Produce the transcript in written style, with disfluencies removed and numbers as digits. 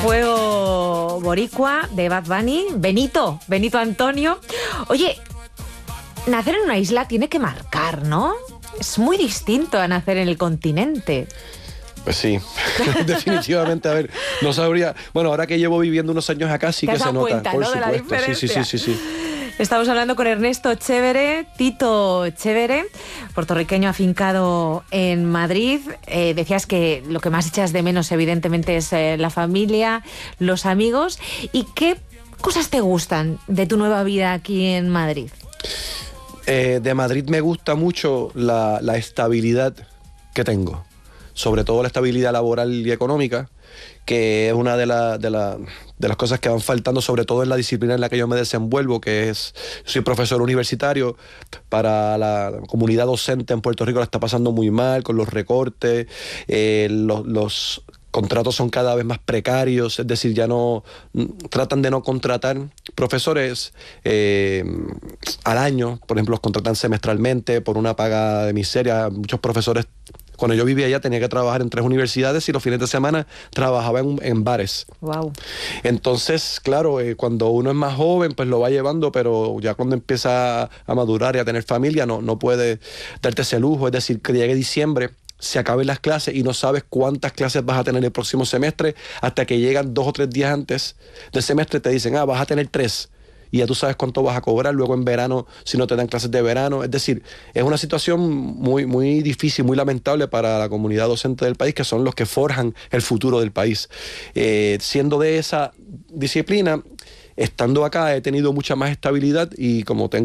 Fuego Boricua de Bad Bunny, Benito Antonio. Oye, nacer en una isla tiene que marcar, ¿no? Es muy distinto a nacer en el continente. Pues sí, definitivamente. A ver, no sabría. Bueno, ahora que llevo viviendo unos años acá, sí que se nota. Cuenta, por ¿no? supuesto. De la diferencia. Sí. Estamos hablando con Ernesto Chévere, Tito Chévere, puertorriqueño afincado en Madrid. Decías que lo que más echas de menos, evidentemente, es la familia, los amigos. ¿Y qué cosas te gustan de tu nueva vida aquí en Madrid? De Madrid me gusta mucho la estabilidad que tengo. Sobre todo la estabilidad laboral y económica, que es una de las cosas que van faltando, sobre todo en la disciplina en la que yo me desenvuelvo, que es, soy profesor universitario. Para la comunidad docente en Puerto Rico la está pasando muy mal con los recortes, los contratos son cada vez más precarios, es decir, ya no tratan de no contratar profesores al año. Por ejemplo, los contratan semestralmente por una paga de miseria. Muchos profesores, cuando yo vivía allá, tenía que trabajar en 3 universidades y los fines de semana trabajaba en bares. Wow. Entonces, claro, cuando uno es más joven, pues lo va llevando, pero ya cuando empieza a madurar y a tener familia, no puede darte ese lujo. Es decir, que llegue diciembre, se acaben las clases y no sabes cuántas clases vas a tener el próximo semestre, hasta que llegan 2 o 3 días antes del semestre, te dicen, vas a tener 3. Y ya tú sabes cuánto vas a cobrar luego en verano si no te dan clases de verano. Es decir, es una situación muy, muy difícil, muy lamentable para la comunidad docente del país, que son los que forjan el futuro del país. Siendo de esa disciplina, estando acá he tenido mucha más estabilidad, y como tengo